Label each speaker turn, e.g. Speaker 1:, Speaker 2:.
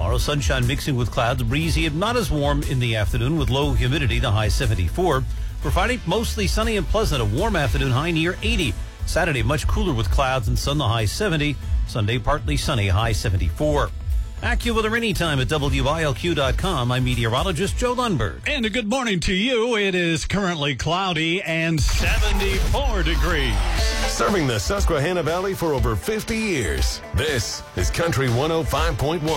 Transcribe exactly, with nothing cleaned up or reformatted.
Speaker 1: Tomorrow, sunshine mixing with clouds, breezy and not as warm in the afternoon with low humidity, the high seventy-four. For Friday, mostly sunny and pleasant, a warm afternoon, high near eighty. Saturday, much cooler with clouds and sun, the high seventy. Sunday, partly sunny, high seventy-four. AccuWeather anytime at W I L Q dot com. I'm meteorologist Joe Lundberg.
Speaker 2: And a good morning to you. It is currently cloudy and seventy-four degrees.
Speaker 3: Serving the Susquehanna Valley for over fifty years. This is Country one oh five point one.